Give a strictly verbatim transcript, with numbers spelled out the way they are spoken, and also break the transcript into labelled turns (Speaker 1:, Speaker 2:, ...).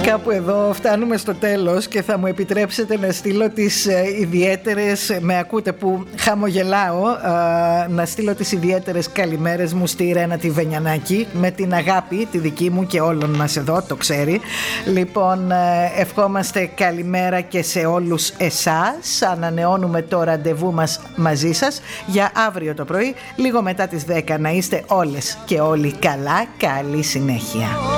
Speaker 1: Κάπου εδώ φτάνουμε στο τέλος και θα μου επιτρέψετε να στείλω τις ιδιαίτερες, με ακούτε που χαμογελάω, να στείλω τις ιδιαίτερες καλημέρες μου στη Ρένα τη Βενιανάκη, με την αγάπη τη δική μου και όλων μας εδώ, το ξέρει. Λοιπόν, ευχόμαστε καλημέρα και σε όλους εσάς. Ανανεώνουμε το ραντεβού μας μαζί σας για αύριο το πρωί, λίγο μετά τις δέκα. Να είστε όλες και όλοι καλά. Καλή συνέχεια.